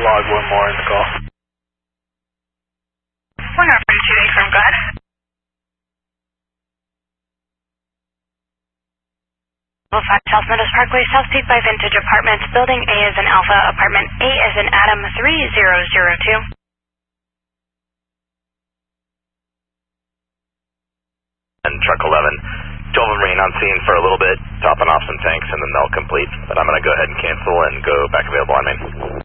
log one more in the call. 128 from, go ahead. Level 5 South Meadows Parkway, South Peak by Vintage Apartments, Building A is in Alpha, Apartment A is in Adam 3002. And truck 11, 12 and Marine on scene for a little bit, topping off some tanks and then they'll complete. But I'm going to go ahead and cancel and go back available on main.